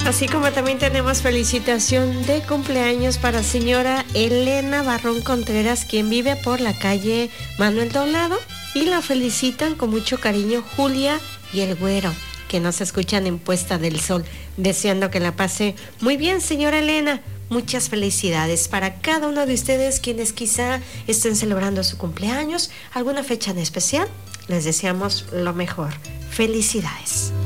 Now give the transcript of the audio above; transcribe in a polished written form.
Así como también tenemos felicitación de cumpleaños para señora Elena Barrón Contreras, quien vive por la calle Manuel Doblado, y la felicitan con mucho cariño Julia y el Güero, que nos escuchan en Puesta del Sol, deseando que la pase muy bien, señora Elena. Muchas felicidades para cada uno de ustedes quienes quizá estén celebrando su cumpleaños, alguna fecha en especial. Les deseamos lo mejor. Felicidades.